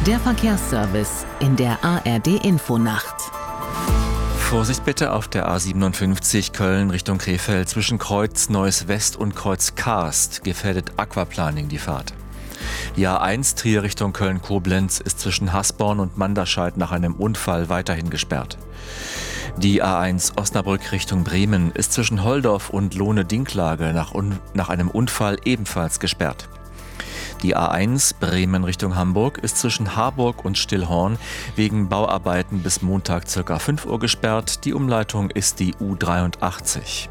Der Verkehrsservice in der ARD-Infonacht. Vorsicht bitte auf der A57 Köln Richtung Krefeld zwischen Kreuz Neuss West und Kreuz Karst gefährdet Aquaplaning die Fahrt. Die A1 Trier Richtung Köln-Koblenz ist zwischen Hasborn und Manderscheid nach einem Unfall weiterhin gesperrt. Die A1 Osnabrück Richtung Bremen ist zwischen Holdorf und Lohne-Dinklage nach einem Unfall ebenfalls gesperrt. Die A1 Bremen Richtung Hamburg ist zwischen Harburg und Stillhorn wegen Bauarbeiten bis Montag ca. 5 Uhr gesperrt. Die Umleitung ist die U83.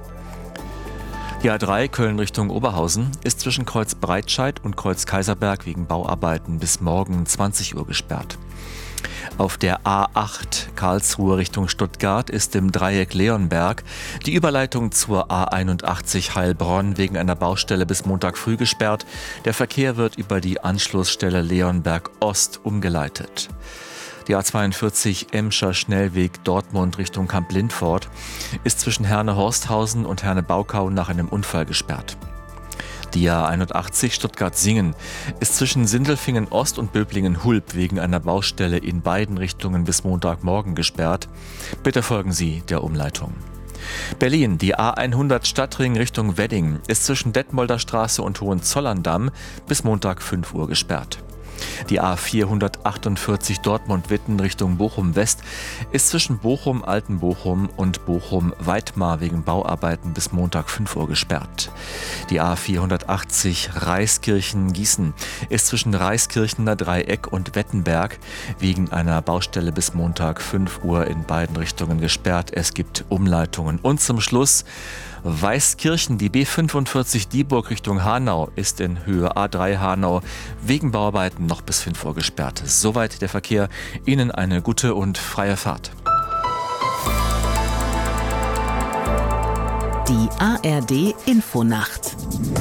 Die A3 Köln Richtung Oberhausen ist zwischen Kreuz Breitscheid und Kreuz Kaiserberg wegen Bauarbeiten bis morgen 20 Uhr gesperrt. Auf der A8 Karlsruhe Richtung Stuttgart ist im Dreieck Leonberg die Überleitung zur A81 Heilbronn wegen einer Baustelle bis Montag früh gesperrt. Der Verkehr wird über die Anschlussstelle Leonberg Ost umgeleitet. Die A42 Emscher Schnellweg Dortmund Richtung Kamp-Lindfort ist zwischen Herne-Horsthausen und Herne-Baukau nach einem Unfall gesperrt. Die A81 Stuttgart-Singen ist zwischen Sindelfingen Ost und Böblingen-Hulb wegen einer Baustelle in beiden Richtungen bis Montagmorgen gesperrt. Bitte folgen Sie der Umleitung. Berlin, die A100 Stadtring Richtung Wedding ist zwischen Detmolder Straße und Hohenzollern-Damm bis Montag 5 Uhr gesperrt. Die A448 Dortmund-Witten Richtung Bochum-West ist zwischen Bochum-Altenbochum und Bochum-Weitmar wegen Bauarbeiten bis Montag 5 Uhr gesperrt. Die A480 Reiskirchen-Gießen ist zwischen Reiskirchener Dreieck und Wettenberg wegen einer Baustelle bis Montag 5 Uhr in beiden Richtungen gesperrt. Es gibt Umleitungen. Und zum Schluss Weißkirchen, die B45 Dieburg Richtung Hanau ist in Höhe A3 Hanau wegen Bauarbeiten noch bis 5 Uhr gesperrt. Soweit der Verkehr. Ihnen eine gute und freie Fahrt. Die ARD-Infonacht.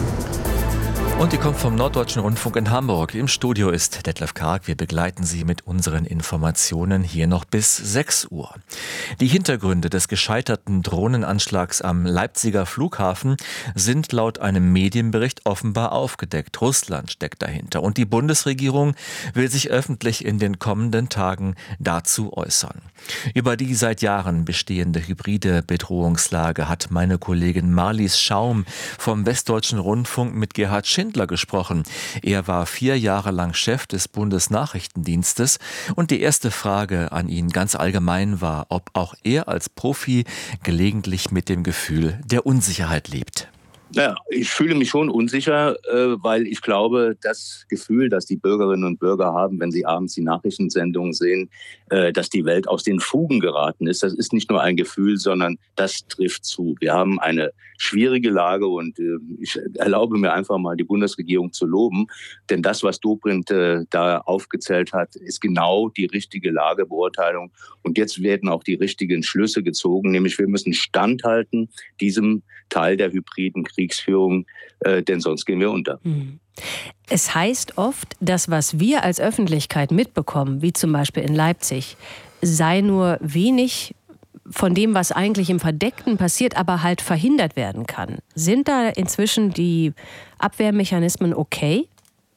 Und die kommt vom Norddeutschen Rundfunk in Hamburg. Im Studio ist Detlef Karg. Wir begleiten Sie mit unseren Informationen hier noch bis 6 Uhr. Die Hintergründe des gescheiterten Drohnenanschlags am Leipziger Flughafen sind laut einem Medienbericht offenbar aufgedeckt. Russland steckt dahinter. Und die Bundesregierung will sich öffentlich in den kommenden Tagen dazu äußern. Über die seit Jahren bestehende hybride Bedrohungslage hat meine Kollegin Marlies Schaum vom Westdeutschen Rundfunk mit Gerhard Schindler gesprochen. Er war 4 Jahre lang Chef des Bundesnachrichtendienstes und die erste Frage an ihn ganz allgemein war, ob auch er als Profi gelegentlich mit dem Gefühl der Unsicherheit lebt. Naja, ich fühle mich schon unsicher, weil ich glaube, das Gefühl, das die Bürgerinnen und Bürger haben, wenn sie abends die Nachrichtensendungen sehen, dass die Welt aus den Fugen geraten ist, das ist nicht nur ein Gefühl, sondern das trifft zu. Wir haben eine schwierige Lage und ich erlaube mir einfach mal, die Bundesregierung zu loben, denn das, was Dobrindt da aufgezählt hat, ist genau die richtige Lagebeurteilung und jetzt werden auch die richtigen Schlüsse gezogen, nämlich wir müssen standhalten diesem Teil der hybriden Kriegsführung, denn sonst gehen wir unter. Es heißt oft, dass was wir als Öffentlichkeit mitbekommen, wie zum Beispiel in Leipzig, sei nur wenig von dem, was eigentlich im Verdeckten passiert, aber halt verhindert werden kann. Sind da inzwischen die Abwehrmechanismen okay?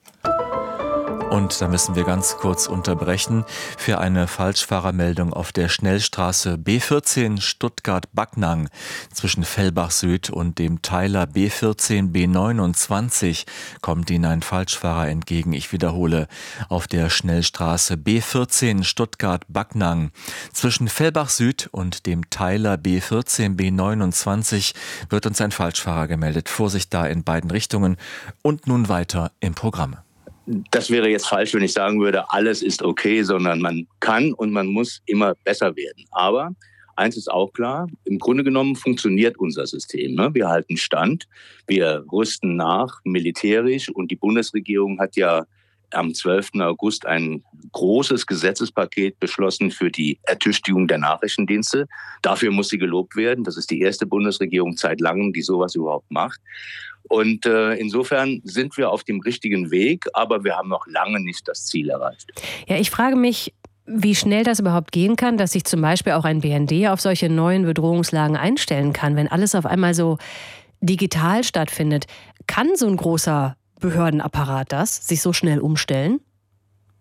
Und da müssen wir ganz kurz unterbrechen für eine Falschfahrermeldung auf der Schnellstraße B14 Stuttgart-Backnang zwischen Fellbach Süd und dem Teiler B14 B29 kommt Ihnen ein Falschfahrer entgegen. Ich wiederhole, auf der Schnellstraße B14 Stuttgart-Backnang zwischen Fellbach Süd und dem Teiler B14 B29 wird uns ein Falschfahrer gemeldet. Vorsicht da in beiden Richtungen und nun weiter im Programm. Das wäre jetzt falsch, wenn ich sagen würde, alles ist okay, sondern man kann und man muss immer besser werden. Aber eins ist auch klar, im Grunde genommen funktioniert unser System. Wir halten Stand, wir rüsten nach militärisch und die Bundesregierung hat ja am 12. August ein großes Gesetzespaket beschlossen für die Ertüchtigung der Nachrichtendienste. Dafür muss sie gelobt werden. Das ist die erste Bundesregierung seit langem, die sowas überhaupt macht. Und insofern sind wir auf dem richtigen Weg, aber wir haben noch lange nicht das Ziel erreicht. Ja, ich frage mich, wie schnell das überhaupt gehen kann, dass sich zum Beispiel auch ein BND auf solche neuen Bedrohungslagen einstellen kann, wenn alles auf einmal so digital stattfindet. Kann so ein großer Behördenapparat das sich so schnell umstellen?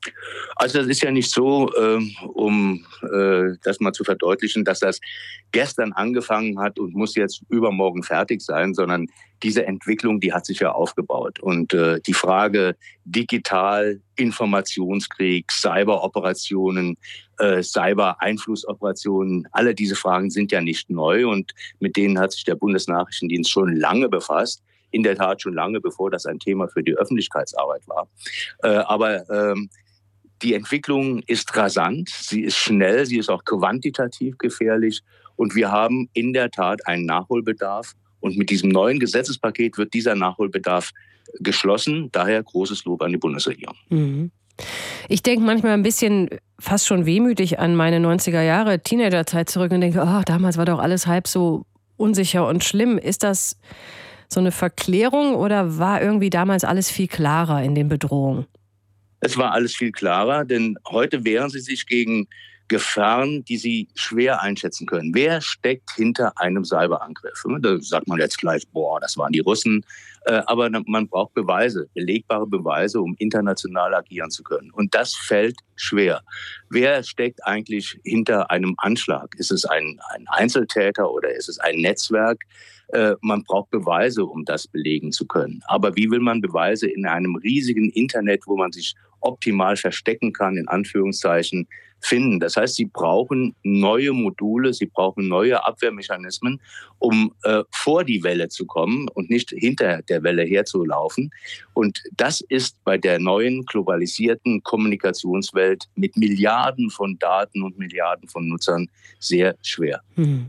Also das ist ja nicht so, um das mal zu verdeutlichen, dass das gestern angefangen hat und muss jetzt übermorgen fertig sein, sondern diese Entwicklung, die hat sich ja aufgebaut. Und die Frage digital, Informationskrieg, Cyberoperationen, Cyber-Einflussoperationen, alle diese Fragen sind ja nicht neu und mit denen hat sich der Bundesnachrichtendienst schon lange befasst. In der Tat schon lange, bevor das ein Thema für die Öffentlichkeitsarbeit war. Aber die Entwicklung ist rasant, sie ist schnell, sie ist auch quantitativ gefährlich und wir haben in der Tat einen Nachholbedarf. Und mit diesem neuen Gesetzespaket wird dieser Nachholbedarf geschlossen. Daher großes Lob an die Bundesregierung. Mhm. Ich denke manchmal ein bisschen fast schon wehmütig an meine 90er Jahre Teenagerzeit zurück und denke, damals war doch alles halb so unsicher und schlimm. Ist das so eine Verklärung oder war irgendwie damals alles viel klarer in den Bedrohungen? Es war alles viel klarer, denn heute wehren sie sich gegen Gefahren, die sie schwer einschätzen können. Wer steckt hinter einem Cyberangriff? Da sagt man jetzt gleich, das waren die Russen. Aber man braucht Beweise, belegbare Beweise, um international agieren zu können. Und das fällt schwer. Wer steckt eigentlich hinter einem Anschlag? Ist es ein Einzeltäter oder ist es ein Netzwerk? Man braucht Beweise, um das belegen zu können. Aber wie will man Beweise in einem riesigen Internet, wo man sich optimal verstecken kann, in Anführungszeichen, finden? Das heißt, sie brauchen neue Module, sie brauchen neue Abwehrmechanismen, um vor die Welle zu kommen und nicht hinter der Welle herzulaufen. Und das ist bei der neuen globalisierten Kommunikationswelt mit Milliarden von Daten und Milliarden von Nutzern sehr schwer.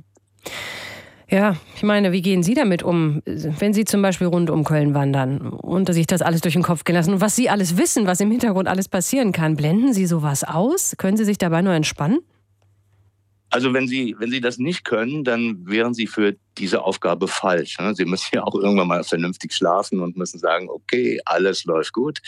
Ja, ich meine, wie gehen Sie damit um, wenn Sie zum Beispiel rund um Köln wandern und sich das alles durch den Kopf gehen lassen und was Sie alles wissen, was im Hintergrund alles passieren kann? Blenden Sie sowas aus? Können Sie sich dabei nur entspannen? Also wenn Sie das nicht können, dann wären Sie für diese Aufgabe falsch. Sie müssen ja auch irgendwann mal vernünftig schlafen und müssen sagen, okay, alles läuft gut.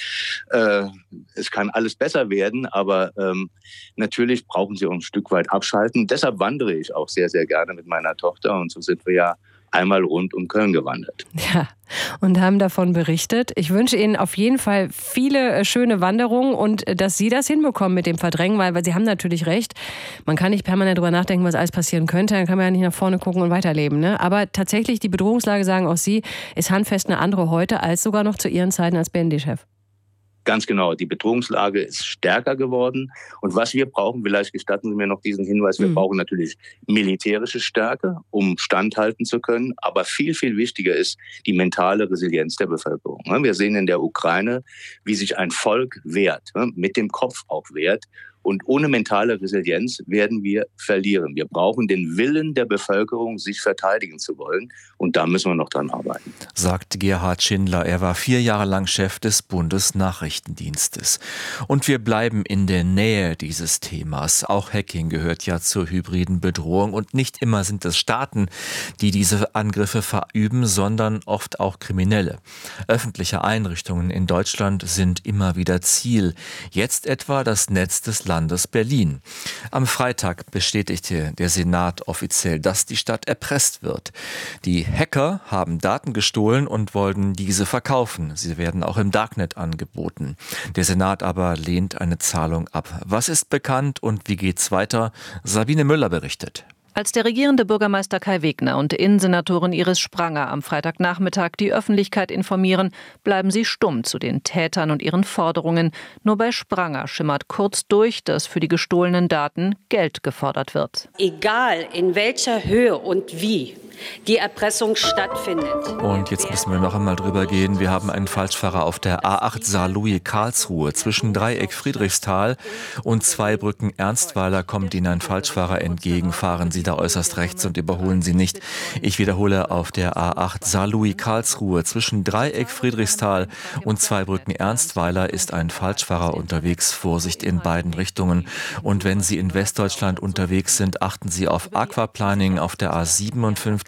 Es kann alles besser werden, aber natürlich brauchen Sie auch ein Stück weit abschalten. Deshalb wandere ich auch sehr, sehr gerne mit meiner Tochter und so sind wir ja einmal rund um Köln gewandert. Ja, und haben davon berichtet. Ich wünsche Ihnen auf jeden Fall viele schöne Wanderungen und dass Sie das hinbekommen mit dem Verdrängen, weil Sie haben natürlich recht. Man kann nicht permanent darüber nachdenken, was alles passieren könnte. Dann kann man ja nicht nach vorne gucken und weiterleben. Ne? Aber tatsächlich, die Bedrohungslage, sagen auch Sie, ist handfest eine andere heute als sogar noch zu Ihren Zeiten als BND-Chef. Ganz genau, die Bedrohungslage ist stärker geworden. Und was wir brauchen, vielleicht gestatten Sie mir noch diesen Hinweis, wir brauchen natürlich militärische Stärke, um standhalten zu können. Aber viel, viel wichtiger ist die mentale Resilienz der Bevölkerung. Wir sehen in der Ukraine, wie sich ein Volk wehrt, mit dem Kopf auch wehrt. Und ohne mentale Resilienz werden wir verlieren. Wir brauchen den Willen der Bevölkerung, sich verteidigen zu wollen. Und da müssen wir noch dran arbeiten. Sagt Gerhard Schindler. Er war 4 Jahre lang Chef des Bundesnachrichtendienstes. Und wir bleiben in der Nähe dieses Themas. Auch Hacking gehört ja zur hybriden Bedrohung. Und nicht immer sind es Staaten, die diese Angriffe verüben, sondern oft auch Kriminelle. Öffentliche Einrichtungen in Deutschland sind immer wieder Ziel. Jetzt etwa das Netz des Landes Berlin. Am Freitag bestätigte der Senat offiziell, dass die Stadt erpresst wird. Die Hacker haben Daten gestohlen und wollten diese verkaufen. Sie werden auch im Darknet angeboten. Der Senat aber lehnt eine Zahlung ab. Was ist bekannt und wie geht's weiter? Sabine Müller berichtet. Als der regierende Bürgermeister Kai Wegner und Innensenatorin Iris Spranger am Freitagnachmittag die Öffentlichkeit informieren, bleiben sie stumm zu den Tätern und ihren Forderungen. Nur bei Spranger schimmert kurz durch, dass für die gestohlenen Daten Geld gefordert wird. Egal in welcher Höhe und wie die Erpressung stattfindet. Und jetzt müssen wir noch einmal drüber gehen. Wir haben einen Falschfahrer auf der A8 Saarlouis-Karlsruhe. Zwischen Dreieck Friedrichsthal und Zweibrücken Ernstweiler kommt Ihnen ein Falschfahrer entgegen. Fahren Sie da äußerst rechts und überholen Sie nicht. Ich wiederhole, auf der A8 Saarlouis-Karlsruhe zwischen Dreieck Friedrichsthal und Zweibrücken Ernstweiler ist ein Falschfahrer unterwegs. Vorsicht in beiden Richtungen. Und wenn Sie in Westdeutschland unterwegs sind, achten Sie auf Aquaplaning auf der A57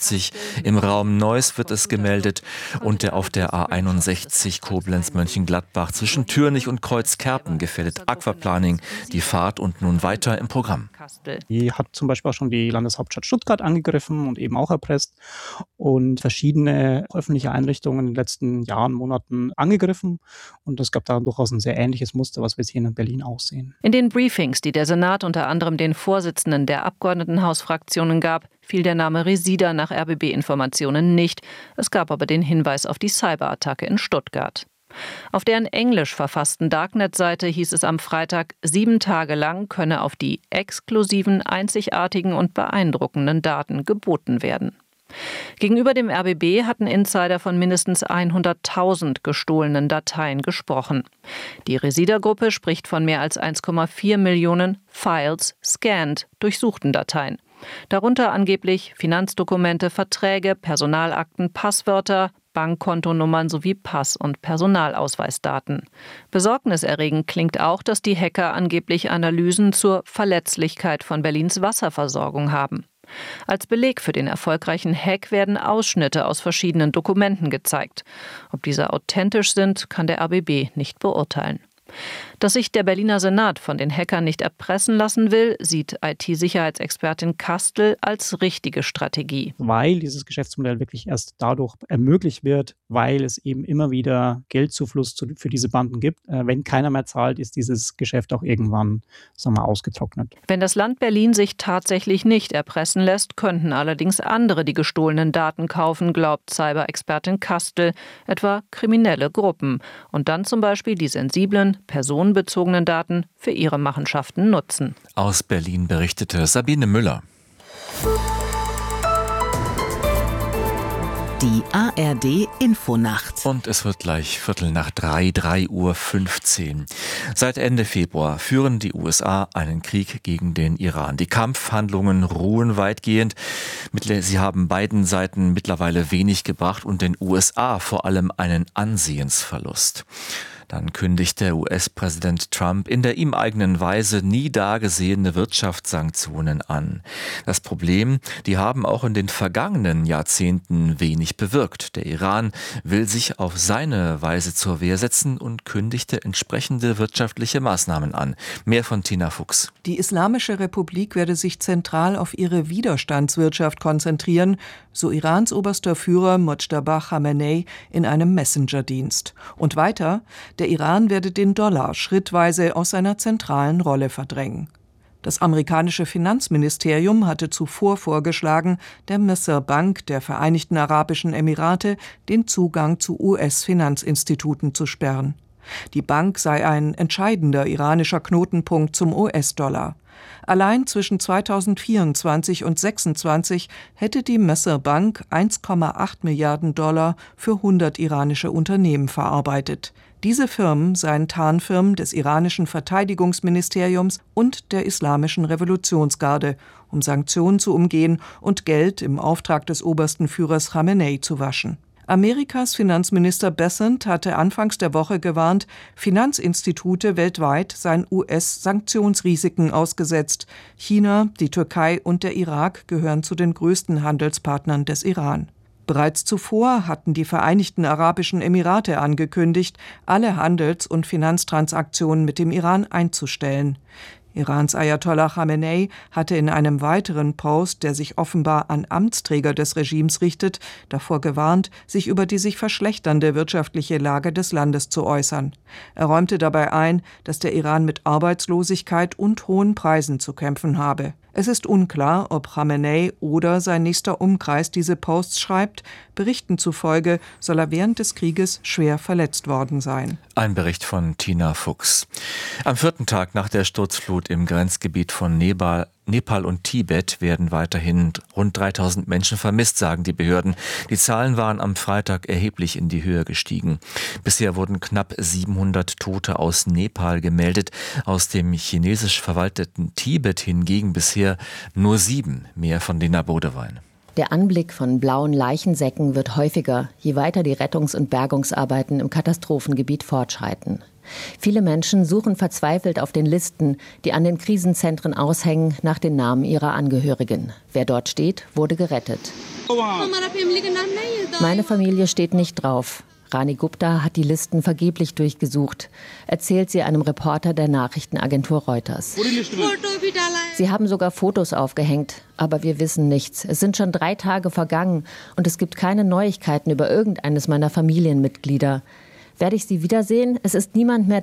A73 im Raum Neuss wird es gemeldet und der auf der A61 Koblenz-Mönchengladbach zwischen Türnich und Kreuzkerpen gefährdet Aquaplaning die Fahrt und nun weiter im Programm. Die hat zum Beispiel auch schon die Landeshauptstadt Stuttgart angegriffen und eben auch erpresst und verschiedene öffentliche Einrichtungen in den letzten Jahren, Monaten angegriffen. Und es gab da durchaus ein sehr ähnliches Muster, was wir hier in Berlin auch sehen. In den Briefings, die der Senat unter anderem den Vorsitzenden der Abgeordnetenhausfraktionen gab, fiel der Name Resida nach RBB-Informationen nicht. Es gab aber den Hinweis auf die Cyberattacke in Stuttgart. Auf der in Englisch verfassten Darknet-Seite hieß es am Freitag, 7 Tage lang könne auf die exklusiven, einzigartigen und beeindruckenden Daten geboten werden. Gegenüber dem RBB hatten Insider von mindestens 100.000 gestohlenen Dateien gesprochen. Die Resida-Gruppe spricht von mehr als 1,4 Millionen Files, scanned, durchsuchten Dateien. Darunter angeblich Finanzdokumente, Verträge, Personalakten, Passwörter, Bankkontonummern sowie Pass- und Personalausweisdaten. Besorgniserregend klingt auch, dass die Hacker angeblich Analysen zur Verletzlichkeit von Berlins Wasserversorgung haben. Als Beleg für den erfolgreichen Hack werden Ausschnitte aus verschiedenen Dokumenten gezeigt. Ob diese authentisch sind, kann der RBB nicht beurteilen. Dass sich der Berliner Senat von den Hackern nicht erpressen lassen will, sieht IT-Sicherheitsexpertin Kastel als richtige Strategie. Weil dieses Geschäftsmodell wirklich erst dadurch ermöglicht wird, weil es eben immer wieder Geldzufluss für diese Banden gibt. Wenn keiner mehr zahlt, ist dieses Geschäft auch irgendwann, ausgetrocknet. Wenn das Land Berlin sich tatsächlich nicht erpressen lässt, könnten allerdings andere die gestohlenen Daten kaufen, glaubt Cyber-Expertin Kastel, etwa kriminelle Gruppen. Und dann zum Beispiel die sensiblen, personenbezogenen Daten für ihre Machenschaften nutzen. Aus Berlin berichtete Sabine Müller. Die ARD-Infonacht. Und es wird gleich 2:45, 3:15 Uhr. Seit Ende Februar führen die USA einen Krieg gegen den Iran. Die Kampfhandlungen ruhen weitgehend. Sie haben beiden Seiten mittlerweile wenig gebracht und den USA vor allem einen Ansehensverlust. Dann kündigt der US-Präsident Trump in der ihm eigenen Weise nie dagesehene Wirtschaftssanktionen an. Das Problem, die haben auch in den vergangenen Jahrzehnten wenig bewirkt. Der Iran will sich auf seine Weise zur Wehr setzen und kündigte entsprechende wirtschaftliche Maßnahmen an. Mehr von Tina Fuchs. Die Islamische Republik werde sich zentral auf ihre Widerstandswirtschaft konzentrieren, so Irans oberster Führer Mojtaba Khamenei in einem Messenger-Dienst. Und weiter, der Iran werde den Dollar schrittweise aus seiner zentralen Rolle verdrängen. Das amerikanische Finanzministerium hatte zuvor vorgeschlagen, der Misr Bank der Vereinigten Arabischen Emirate den Zugang zu US-Finanzinstituten zu sperren. Die Bank sei ein entscheidender iranischer Knotenpunkt zum US-Dollar. Allein zwischen 2024 und 2026 hätte die Misr Bank 1,8 Milliarden Dollar für 100 iranische Unternehmen verarbeitet. Diese Firmen seien Tarnfirmen des iranischen Verteidigungsministeriums und der Islamischen Revolutionsgarde, um Sanktionen zu umgehen und Geld im Auftrag des obersten Führers Khamenei zu waschen. Amerikas Finanzminister Bessent hatte anfangs der Woche gewarnt, Finanzinstitute weltweit seien US-Sanktionsrisiken ausgesetzt. China, die Türkei und der Irak gehören zu den größten Handelspartnern des Iran. Bereits zuvor hatten die Vereinigten Arabischen Emirate angekündigt, alle Handels- und Finanztransaktionen mit dem Iran einzustellen. Irans Ayatollah Khamenei hatte in einem weiteren Post, der sich offenbar an Amtsträger des Regimes richtet, davor gewarnt, sich über die sich verschlechternde wirtschaftliche Lage des Landes zu äußern. Er räumte dabei ein, dass der Iran mit Arbeitslosigkeit und hohen Preisen zu kämpfen habe. Es ist unklar, ob Khamenei oder sein nächster Umkreis diese Posts schreibt. Berichten zufolge soll er während des Krieges schwer verletzt worden sein. Ein Bericht von Tina Fuchs. Am 4. Tag nach der Sturzflut im Grenzgebiet von Nepal und Tibet werden weiterhin rund 3000 Menschen vermisst, sagen die Behörden. Die Zahlen waren am Freitag erheblich in die Höhe gestiegen. Bisher wurden knapp 700 Tote aus Nepal gemeldet. Aus dem chinesisch verwalteten Tibet hingegen bisher nur 7. Mehr von Lena Bodewein. Der Anblick von blauen Leichensäcken wird häufiger, je weiter die Rettungs- und Bergungsarbeiten im Katastrophengebiet fortschreiten. Viele Menschen suchen verzweifelt auf den Listen, die an den Krisenzentren aushängen, nach den Namen ihrer Angehörigen. Wer dort steht, wurde gerettet. Meine Familie steht nicht drauf. Rani Gupta hat die Listen vergeblich durchgesucht, erzählt sie einem Reporter der Nachrichtenagentur Reuters. Sie haben sogar Fotos aufgehängt, aber wir wissen nichts. Es sind schon 3 Tage vergangen und es gibt keine Neuigkeiten über irgendeines meiner Familienmitglieder. Werde ich sie wiedersehen? Es ist niemand mehr